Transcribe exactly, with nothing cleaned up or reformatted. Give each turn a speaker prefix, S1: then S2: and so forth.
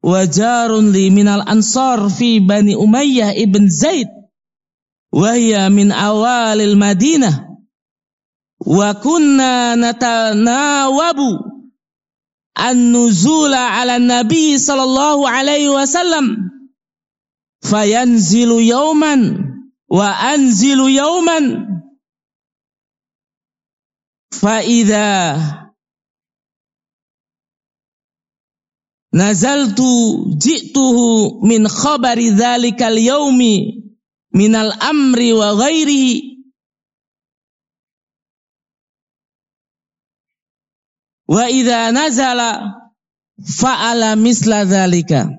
S1: wa jarun li minal ansar fi Bani Umayyah ibn Zaid wa hiya min awalil Madinah wa kunna natanawabu an-nuzula ala nabi sallallahu alaihi wasallam fayanzilu yawman wa anzilu yawman fa idza nazaltu ji'tuhu min khabari dzalikal yaumi minal amri wa ghairihi wa idza nazala fa'ala misla dzalika.